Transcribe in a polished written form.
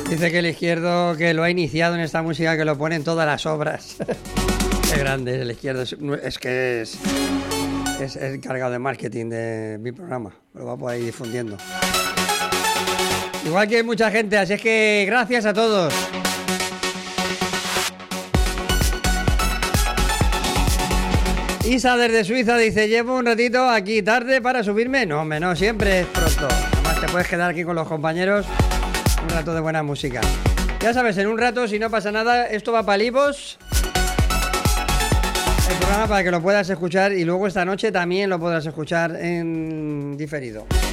Dice que el Izquierdo que lo ha iniciado en esta música, que lo pone en todas las obras. Qué grande es el Izquierdo. Es que es el encargado de marketing de mi programa. Lo va por ahí difundiendo. Igual que mucha gente, así es que gracias a todos. Isa desde Suiza dice: llevo un ratito aquí tarde para subirme. No, hombre, no, siempre es pronto. Además te puedes quedar aquí con los compañeros un rato de buena música. Ya sabes, en un rato, si no pasa nada, esto va para Livos, el programa, para que lo puedas escuchar, y luego esta noche también lo podrás escuchar en diferido.